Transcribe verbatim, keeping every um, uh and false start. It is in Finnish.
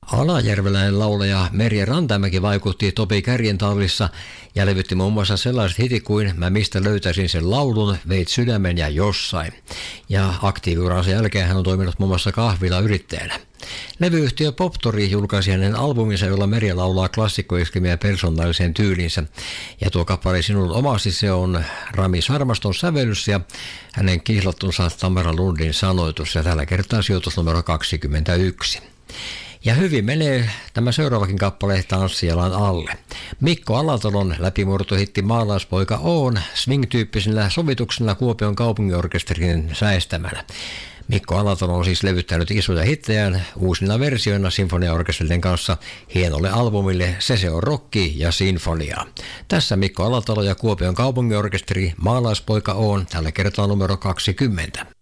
Alajärveläinen laulaja Merja Rantamäki vaikutti Topi Kärjen tallissa ja levytti muun muassa sellaiset hitit kuin Mä mistä löytäisin sen laulun, Veit sydämen ja jossain. Ja aktiiviuransa jälkeen hän on toiminut muun muassa kahvilayrittäjänä. Levyyhtiö Poptori julkaisi hänen albuminsa, jolla Merja laulaa klassikkoiskemiä persoonalliseen tyylinsä. Ja tuo kappale Sinun omasi, se on Rami Sarmaston sävellys ja hänen kihlattunsa Tamara Lundin sanoitus. Ja tällä kertaa sijoitus numero kaksikymmentäyksi. Ja hyvin menee tämä seuraavakin kappale Tanssijalan alle. Mikko Alatalon läpimurtohitti Maalaispoika Oon swing-tyyppisellä sovituksella Kuopion kaupunginorkesterin säestämänä. Mikko Alatalo on siis levyttänyt isoja hittejään uusina versioina sinfoniaorkesterien kanssa hienolle albumille Se se on rocki ja sinfonia. Tässä Mikko Alatalo ja Kuopion kaupunginorkesteri Maalaispoika Oon tällä kertaa numero kaksikymmentä.